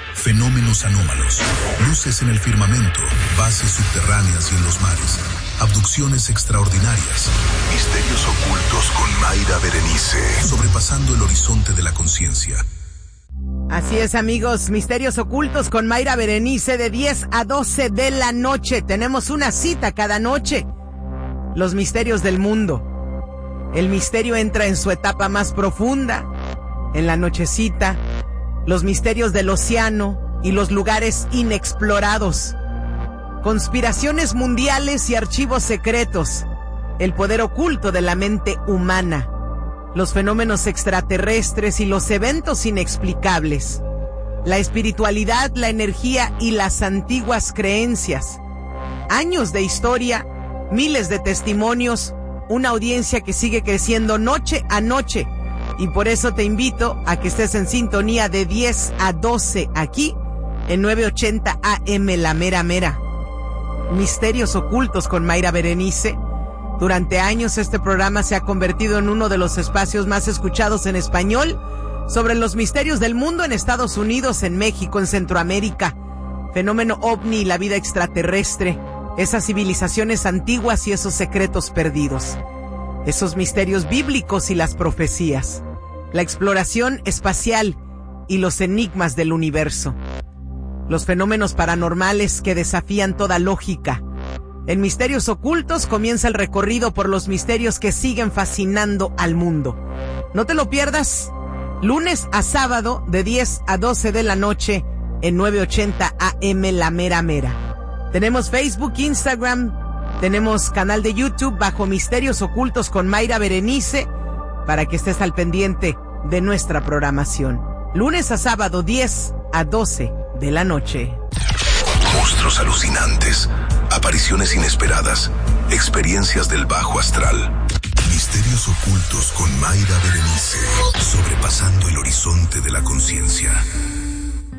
fenómenos anómalos, luces en el firmamento, bases subterráneas y en los mares, abducciones extraordinarias, misterios ocultos con Mayra Berenice, sobrepasando el horizonte de la conciencia. Así es, amigos, misterios ocultos con Mayra Berenice de 10 a 12 de la noche. Tenemos una cita cada noche. Los misterios del mundo. El misterio entra en su etapa más profunda, en la nochecita. Los misterios del océano y los lugares inexplorados. Conspiraciones mundiales y archivos secretos. El poder oculto de la mente humana. Los fenómenos extraterrestres y los eventos inexplicables. La espiritualidad, la energía y las antiguas creencias. Años de historia, miles de testimonios, una audiencia que sigue creciendo noche a noche. Y por eso te invito a que estés en sintonía de 10 a 12 aquí en 980 AM La Mera Mera. Misterios ocultos con Mayra Berenice. Durante años este programa se ha convertido en uno de los espacios más escuchados en español sobre los misterios del mundo en Estados Unidos, en México, en Centroamérica. Fenómeno ovni y la vida extraterrestre, esas civilizaciones antiguas y esos secretos perdidos. Esos misterios bíblicos y las profecías. La exploración espacial y los enigmas del universo. Los fenómenos paranormales que desafían toda lógica. En Misterios Ocultos comienza el recorrido por los misterios que siguen fascinando al mundo. No te lo pierdas, lunes a sábado de 10 a 12 de la noche en 980 AM La Mera Mera. Tenemos Facebook, Instagram, tenemos canal de YouTube bajo Misterios Ocultos con Mayra Berenice para que estés al pendiente de nuestra programación. Lunes a sábado 10 a 12 de la noche. Monstruos alucinantes, apariciones inesperadas, experiencias del bajo astral. Misterios ocultos con Mayra Berenice, sobrepasando el horizonte de la conciencia.